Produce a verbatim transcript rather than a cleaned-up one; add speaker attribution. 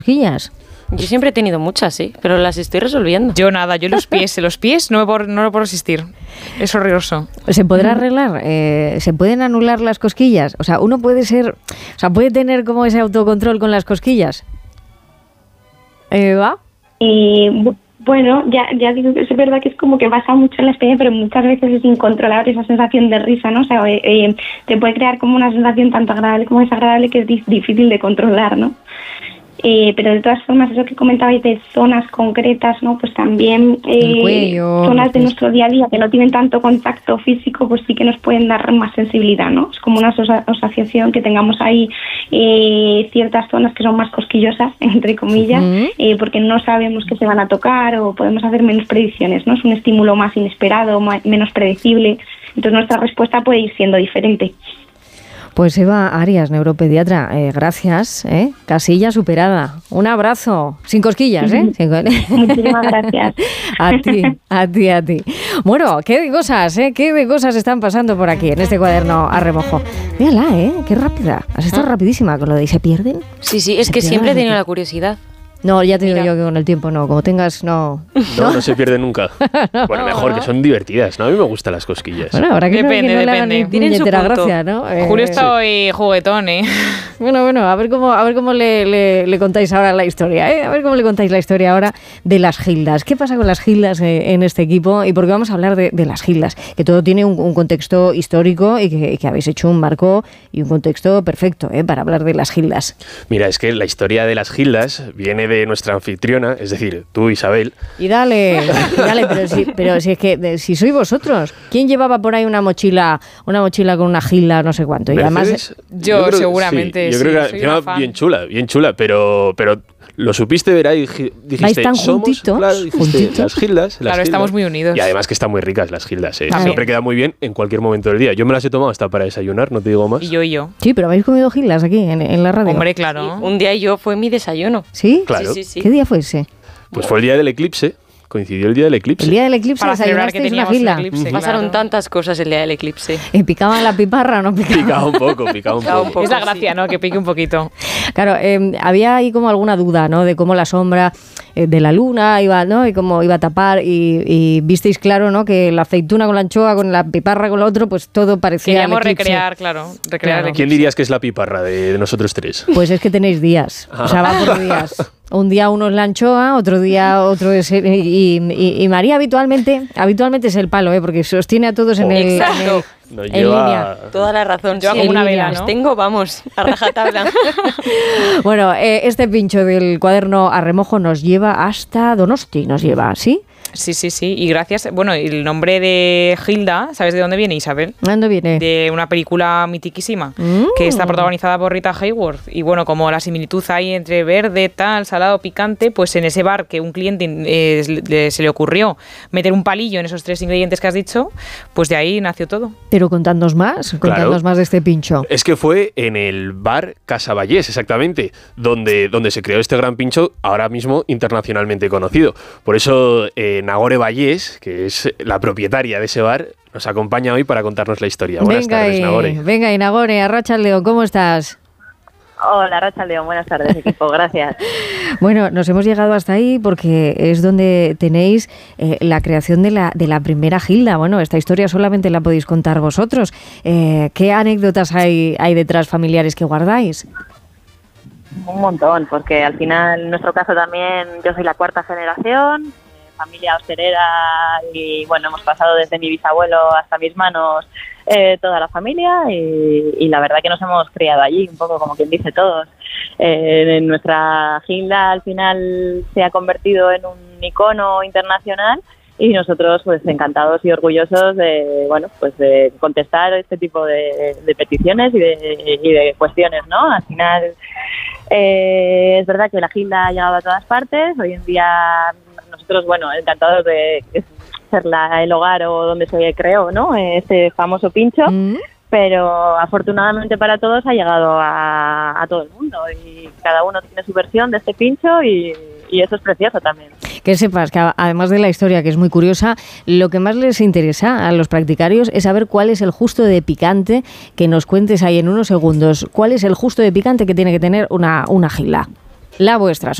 Speaker 1: cosquillas?
Speaker 2: Yo siempre he tenido muchas, sí, pero las estoy resolviendo.
Speaker 3: Yo nada, yo los pies, los pies no me puedo, no lo puedo resistir. Es horroroso.
Speaker 1: ¿Se podrá arreglar? Eh, ¿Se pueden anular las cosquillas? O sea, uno puede ser, o sea, puede tener como ese autocontrol con las cosquillas. ¿Eva?
Speaker 4: Y bueno, ya, ya digo que es verdad que es como que basa mucho en la experiencia, pero muchas veces es incontrolable esa sensación de risa, ¿no? O sea, eh, eh, te puede crear como una sensación tanto agradable como desagradable que es di- difícil de controlar, ¿no? Eh, pero de todas formas, eso que comentabais de zonas concretas, ¿no? Pues también eh,
Speaker 1: cuello,
Speaker 4: zonas de
Speaker 1: pues...
Speaker 4: nuestro día a día que no tienen tanto contacto físico, pues sí que nos pueden dar más sensibilidad, ¿no? Es como una aso- asociación que tengamos ahí eh, ciertas zonas que son más cosquillosas, entre comillas, uh-huh. eh, porque no sabemos que se van a tocar o podemos hacer menos predicciones, ¿no? Es un estímulo más inesperado, más, menos predecible, entonces nuestra respuesta puede ir siendo diferente.
Speaker 1: Pues Eva Arias, neuropediatra, eh, gracias, ¿eh? Casilla superada. Un abrazo, sin cosquillas, ¿eh? Sin co-
Speaker 4: Muchísimas gracias.
Speaker 1: A ti, a ti, a ti. Bueno, qué de cosas, ¿eh? Qué de cosas están pasando por aquí, en este cuaderno a remojo. Mírala, ¿eh? Qué rápida. Has estado
Speaker 2: ¿Ah?
Speaker 1: rapidísima con lo de ¿y se pierden?
Speaker 2: Sí, sí, es
Speaker 1: Se
Speaker 2: que
Speaker 1: pierden
Speaker 2: siempre he tenido
Speaker 1: aquí.
Speaker 2: la curiosidad.
Speaker 1: No, ya te digo
Speaker 2: Mira.
Speaker 1: yo que con el tiempo no, como tengas, no.
Speaker 5: No, no, no se pierde nunca. Bueno, mejor, que son divertidas, ¿no? A mí me gustan las cosquillas.
Speaker 1: Bueno, ahora que
Speaker 3: Depende,
Speaker 1: no, que no le hagan
Speaker 3: depende.
Speaker 1: ni
Speaker 2: Tienen su
Speaker 1: puñetera
Speaker 2: punto.
Speaker 1: gracia, ¿no? Eh,
Speaker 3: Julio está hoy juguetón, ¿eh?
Speaker 1: Bueno, bueno, a ver cómo, a ver cómo le, le, le contáis ahora la historia, ¿eh? A ver cómo le contáis la historia ahora de las gildas. ¿Qué pasa con las gildas eh, en este equipo? Y porque vamos a hablar de, de las gildas, que todo tiene un, un contexto histórico y que, que habéis hecho un marco y un contexto perfecto, ¿eh? Para hablar de las gildas.
Speaker 5: Mira, es que la historia de las gildas viene de nuestra anfitriona, es decir, tú, Isabel.
Speaker 1: Y dale, y dale, pero si, pero si es que de, si sois vosotros, ¿quién llevaba por ahí una mochila, una mochila con una gilda, no sé cuánto? Y
Speaker 5: Mercedes,
Speaker 1: además,
Speaker 3: yo
Speaker 5: creo-
Speaker 3: seguramente,
Speaker 5: sí, yo
Speaker 3: sí,
Speaker 5: creo que
Speaker 3: soy
Speaker 5: encima
Speaker 3: una fan.
Speaker 5: bien chula, bien chula, pero, pero lo supiste ver ahí, gi- dijiste,
Speaker 1: ¿Vais tan
Speaker 5: somos,
Speaker 1: juntitos?
Speaker 5: claro, dijiste,
Speaker 1: ¿Juntitos?
Speaker 5: las gildas, las
Speaker 3: Claro,
Speaker 5: gildas.
Speaker 3: estamos muy unidos.
Speaker 5: Y además que están muy ricas las gildas, ¿eh?
Speaker 3: También.
Speaker 5: Siempre queda muy bien en cualquier momento del día. Yo me las he tomado hasta para desayunar, no te digo más.
Speaker 3: Y yo y yo.
Speaker 1: sí, pero habéis comido gildas aquí en, en la radio.
Speaker 3: Hombre,
Speaker 2: Sí,
Speaker 3: claro.
Speaker 2: un día yo fue mi desayuno.
Speaker 1: ¿Sí?
Speaker 5: Claro.
Speaker 2: Sí, sí, sí.
Speaker 1: ¿Qué día fue ese?
Speaker 5: Pues fue el día del eclipse, coincidió el día del eclipse.
Speaker 1: El día del eclipse
Speaker 3: Para celebrar que
Speaker 1: desayunasteis una
Speaker 3: teníamos
Speaker 1: gilda.
Speaker 3: un eclipse.
Speaker 2: Pasaron
Speaker 3: claro.
Speaker 2: tantas cosas el día del eclipse.
Speaker 1: ¿Y picaban la piparra o no picaban?
Speaker 5: Picaba un poco, picaba un
Speaker 2: Picaba un
Speaker 5: poco.
Speaker 2: poco.
Speaker 3: Es la gracia, ¿no? Que pique un poquito.
Speaker 1: Claro, eh, había ahí como alguna duda, ¿no? De cómo la sombra eh, de la luna iba, ¿no? Y cómo iba a tapar y, y visteis claro, ¿no? Que la aceituna con la anchoa, con la piparra con lo otro, pues todo parecía
Speaker 3: Queríamos
Speaker 1: el eclipse.
Speaker 3: recrear, claro, recrear
Speaker 1: Claro.
Speaker 3: el
Speaker 5: ¿Quién
Speaker 3: eclipse.
Speaker 5: dirías que es la piparra de, de nosotros tres?
Speaker 1: Pues es que tenéis días, o sea, va por días. Un día uno es la anchoa, otro día otro es... el- y, y, y María habitualmente habitualmente es el palo, ¿eh? Porque sostiene a todos en el... en
Speaker 2: Exacto.
Speaker 1: el-
Speaker 5: Nos
Speaker 1: en
Speaker 5: lleva-
Speaker 1: línea.
Speaker 2: Toda la razón.
Speaker 3: Yo
Speaker 2: sí.
Speaker 3: como una
Speaker 2: En
Speaker 3: vela,
Speaker 2: línea.
Speaker 3: ¿no?
Speaker 2: Tengo, vamos, a rajatabla.
Speaker 1: Bueno, eh, este pincho del cuaderno a remojo nos lleva hasta Donosti, nos lleva, ¿sí?
Speaker 3: Sí, sí, sí. Y gracias. Bueno, el nombre de Gilda, ¿sabes de dónde viene, Isabel?
Speaker 1: ¿Dónde viene?
Speaker 3: De una película mitiquísima
Speaker 1: Mm.
Speaker 3: que está protagonizada por Rita Hayworth. Y bueno, como la similitud hay entre verde, tal, salado, picante, pues en ese bar que un cliente eh, le- se le ocurrió meter un palillo en esos tres ingredientes que has dicho, pues de ahí nació todo.
Speaker 1: Pero contadnos más, contadnos más de este pincho.
Speaker 5: Es que fue en el bar Casa Vallés, exactamente, donde, donde se creó este gran pincho, ahora mismo internacionalmente conocido. Por eso eh, Nagore Vallés, que es la propietaria de ese bar, nos acompaña hoy para contarnos la historia. Buenas
Speaker 1: venga,
Speaker 5: tardes,
Speaker 1: y,
Speaker 5: Nagore.
Speaker 1: venga, y Nagore, Arracha el León, ¿cómo estás?
Speaker 6: Hola, Racha León, buenas tardes, equipo, gracias.
Speaker 1: Bueno, nos hemos llegado hasta ahí porque es donde tenéis eh, la creación de la, de la primera Gilda. Bueno, esta historia solamente la podéis contar vosotros. Eh, ¿Qué anécdotas hay, hay detrás familiares que guardáis?
Speaker 6: Un montón, porque al final, en nuestro caso también, yo soy la cuarta generación, eh, familia hostelera y bueno, hemos pasado desde mi bisabuelo hasta mis manos eh, toda la familia y, y la verdad que nos hemos criado allí, un poco como quien dice todos. Eh, en nuestra Gilda al final se ha convertido en un icono internacional y nosotros pues encantados y orgullosos de bueno pues de contestar este tipo de, de peticiones y de, y de cuestiones, ¿no? Al final eh, es verdad que la Gilda ha llegado a todas partes. Hoy en día nosotros bueno encantados de ser la, el hogar o donde se creó, ¿no? Este famoso pincho.
Speaker 1: ¿Mm?
Speaker 6: Pero afortunadamente para todos ha llegado a, a todo el mundo y cada uno tiene su versión de este pincho y, y eso es precioso también.
Speaker 1: Que sepas que a- además de la historia, que es muy curiosa, lo que más les interesa a los practicarios es saber cuál es el justo de picante, que nos cuentes ahí en unos segundos, cuál es el justo de picante que tiene que tener una, una Gilda. la vuestra.